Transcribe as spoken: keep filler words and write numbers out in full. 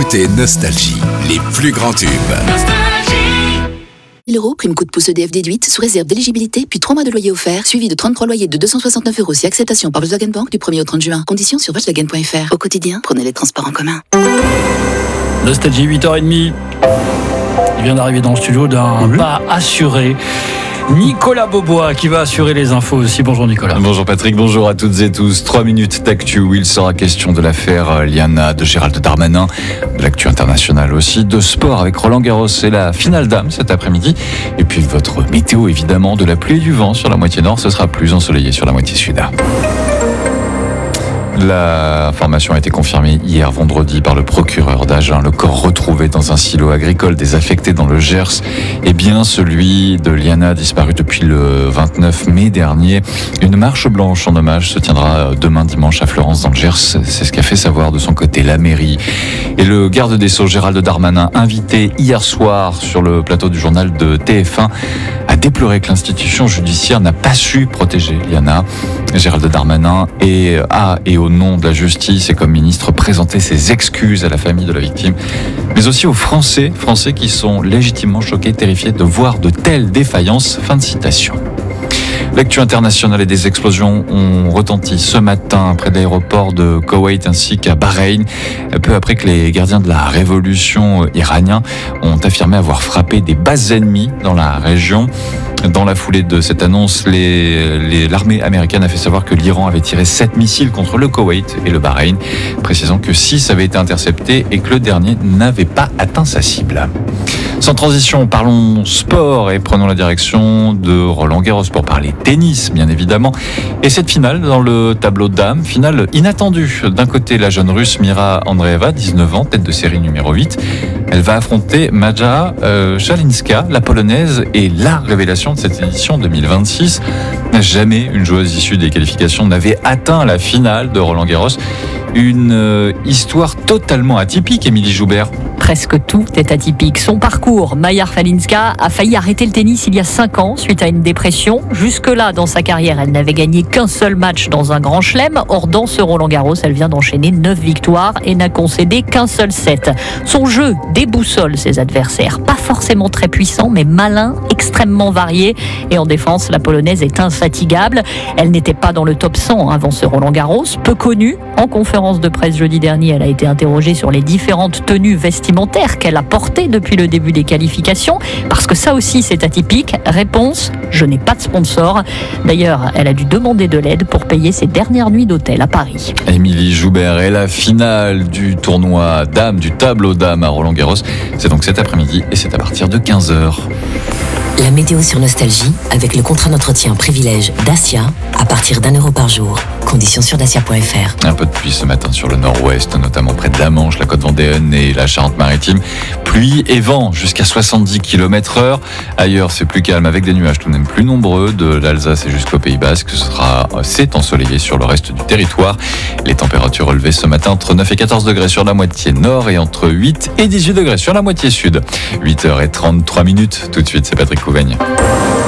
écoutez Nostalgie, les plus grands tubes. mille euros, prime coup de pouce E D F déduite, sous réserve d'éligibilité, puis trois mois de loyer offert, suivi de trente-trois loyers de deux cent soixante-neuf euros si acceptation par Volkswagen Bank du premier au trente juin. Conditions sur Volkswagen point F R. Au quotidien, prenez les transports en commun. Nostalgie, huit heures trente. Il vient d'arriver dans le studio d'un oui. pas assuré. Nicolas Beaubois qui va assurer les infos aussi. Bonjour Nicolas. Bonjour Patrick, bonjour à toutes et tous. Trois minutes d'actu où il sera question de l'affaire Liana, de Gérald Darmanin, de l'actu internationale aussi, de sport avec Roland Garros et la finale dame cet après-midi. Et puis votre météo évidemment, de la pluie et du vent sur la moitié nord, ce sera plus ensoleillé sur la moitié sud. L'information a été confirmée hier vendredi par le procureur d'Agen. Le corps retrouvé dans un silo agricole désaffecté dans le Gers est bien celui de Liana, disparue depuis le vingt-neuf mai dernier. Une marche blanche en hommage se tiendra demain dimanche à Fleurance dans le Gers. C'est ce qu'a fait savoir de son côté la mairie. Et le garde des Sceaux Gérald Darmanin, invité hier soir sur le plateau du journal de T F un, a déploré que l'institution judiciaire n'a pas su protéger Liana. Gérald Darmanin est à et au nom de la justice et comme ministre présenter ses excuses à la famille de la victime, mais aussi aux Français, Français qui sont légitimement choqués, terrifiés de voir de telles défaillances. Fin de citation. L'actu internationale et des explosions ont retenti ce matin près de l'aéroport de Koweït ainsi qu'à Bahreïn, peu après que les gardiens de la révolution iraniens ont affirmé avoir frappé des bases ennemies dans la région. Dans la foulée de cette annonce, les, les, l'armée américaine a fait savoir que l'Iran avait tiré sept missiles contre le Koweït et le Bahreïn, précisant que six avaient été interceptés et que le dernier n'avait pas atteint sa cible. Sans transition, parlons sport et prenons la direction de Roland Garros pour parler tennis, bien évidemment. Et cette finale dans le tableau de dames, finale inattendue. D'un côté, la jeune russe Mira Andreeva, dix-neuf ans, tête de série numéro huit. Elle va affronter Maja euh, Szalinska, la polonaise, et la révélation de cette édition deux mille vingt-six. Jamais une joueuse issue des qualifications n'avait atteint la finale de Roland Garros. Une euh, histoire totalement atypique, Émilie Joubert. Presque tout est atypique. Son parcours, Maja Szalinska a failli arrêter le tennis il y a cinq ans suite à une dépression. Jusque-là, dans sa carrière, elle n'avait gagné qu'un seul match dans un grand chelem. Or, dans ce Roland Garros, elle vient d'enchaîner neuf victoires et n'a concédé qu'un seul set. Son jeu déboussole ses adversaires. Pas forcément très puissant, mais malin, extrêmement varié. Et en défense, la Polonaise est infatigable. Elle n'était pas dans le top cent avant ce Roland Garros. Peu connue. En conférence de presse jeudi dernier, elle a été interrogée sur les différentes tenues vestimentaires qu'elle a portées depuis le début des qualifications, parce que ça aussi c'est atypique. Réponse, je n'ai pas de sponsor. D'ailleurs, elle a dû demander de l'aide pour payer ses dernières nuits d'hôtel à Paris. Émilie Joubert, et la finale du tournoi dames, du tableau dames à Roland Garros, c'est donc cet après-midi et c'est à partir de quinze heures. La météo sur Nostalgie avec le contrat d'entretien privilège Dacia à partir d'un euro par jour. Conditions sur dacia point F R. Un peu de pluie ce matin sur le nord-ouest, notamment près de la Manche, la côte vendéenne et la Charente-Maritime. Pluie et vent jusqu'à soixante-dix kilomètres heure. Ailleurs, c'est plus calme avec des nuages tout de même plus nombreux. De l'Alsace et jusqu'au Pays Basque, ce sera c'est ensoleillé sur le reste du territoire. Les températures relevées ce matin entre neuf et quatorze degrés sur la moitié nord et entre huit et dix-huit degrés sur la moitié sud. huit heures trente-trois minutes. Tout de suite, c'est Patrick Couvaigne.